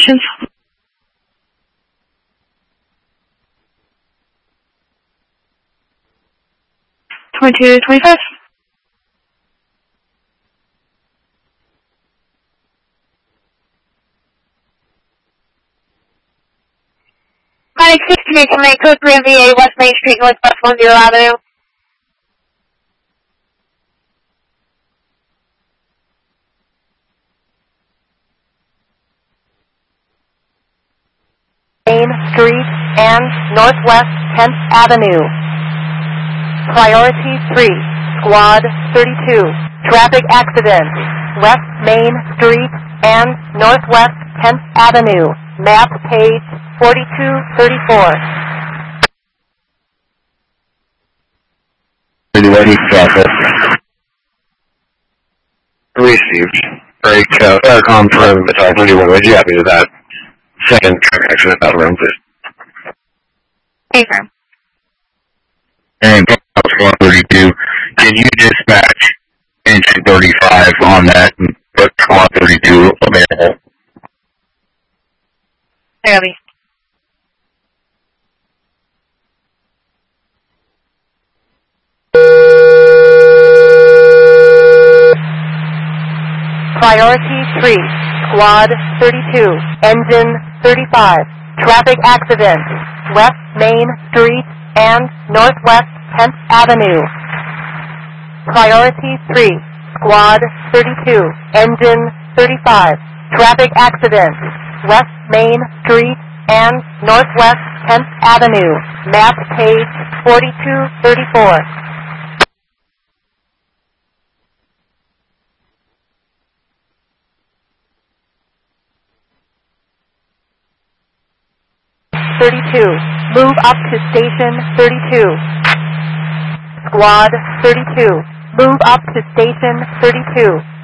stations. 2225. Mike 63 to make code 3 VA West Main Street, Northwest 10 Avenue. Main Street and Northwest 10th Avenue. Priority 3, Squad 32, traffic accident, West Main Street and Northwest 10th Avenue, map page 4234. Ready traffic. Received. Break, confirm, sorry, 31, would you happy with that? Second traffic accident, battle room, please. Confirm. And 132, can you dispatch engine 35 on that and put 132 available? Clearly. Priority 3, Squad 32, Engine 35, traffic accident, West Main Street and Northwest 10th Avenue. Priority 3, Squad 32, Engine 35, traffic accident, West Main Street and Northwest 10th Avenue, map page 4234. Move up to Station 32. Squad 32, move up to Station 32.